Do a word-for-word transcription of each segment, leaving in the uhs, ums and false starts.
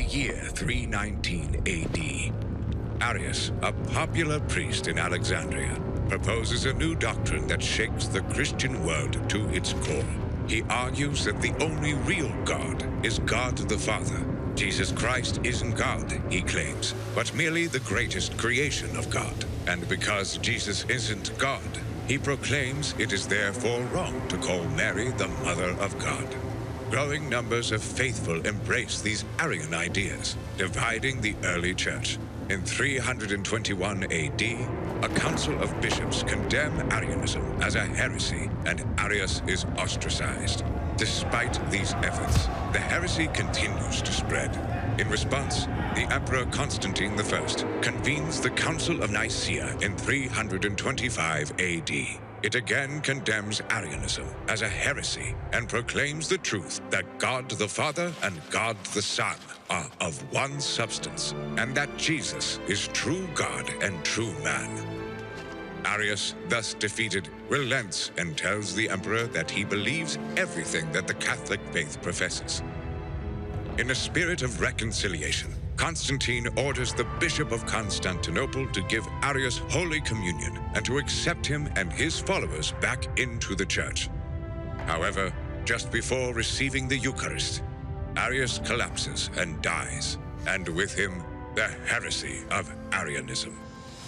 year three nineteen A D, Arius, a popular priest in Alexandria, proposes a new doctrine that shakes the Christian world to its core. He argues that the only real God is God the Father. Jesus Christ isn't God, he claims, but merely the greatest creation of God. And because Jesus isn't God, he proclaims it is therefore wrong to call Mary the Mother of God. Growing numbers of faithful embrace these Arian ideas, dividing the early church. In three twenty-one A D, a council of bishops condemn Arianism as a heresy, and Arius is ostracized. Despite these efforts, the heresy continues to spread. In response, the Emperor Constantine the First convenes the Council of Nicaea in three twenty-five A D. It again condemns Arianism as a heresy and proclaims the truth that God the Father and God the Son are of one substance, and that Jesus is true God and true man. Arius, thus defeated, relents and tells the emperor that he believes everything that the Catholic faith professes. In a spirit of reconciliation, Constantine orders the Bishop of Constantinople to give Arius Holy Communion and to accept him and his followers back into the church. However, just before receiving the Eucharist, Arius collapses and dies, and with him, the heresy of Arianism.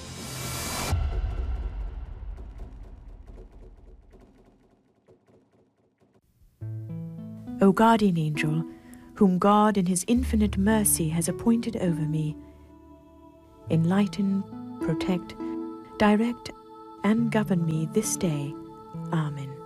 O guardian angel, whom God in his infinite mercy has appointed over me, enlighten, protect, direct, and govern me this day. Amen.